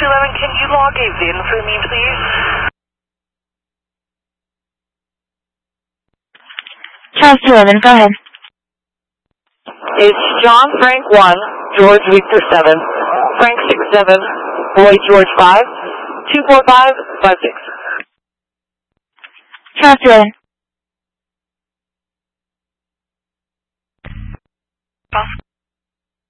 11, can you log a VIN for me, please? Charles 11, go ahead. It's John Frank 1, George Victor 7, Frank 67, Lloyd George 5, 24556. Charles 11.